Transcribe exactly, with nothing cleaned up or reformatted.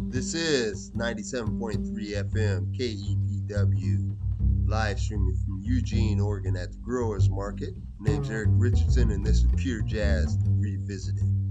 This is ninety-seven point three F M K E P W, live streaming from Eugene, Oregon at the Growers Market. My name's Eric Richardson, and this is Pure Jazz Revisited.